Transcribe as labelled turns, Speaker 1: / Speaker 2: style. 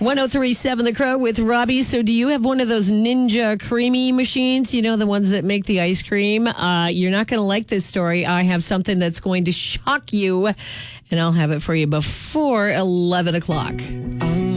Speaker 1: 1037 The Crow with Robbie. So do you have one of those Ninja creamy machines? You know, the ones that make the ice cream? You're not going to like this story. I have something that's going to shock you, and I'll have it for you before 11 o'clock.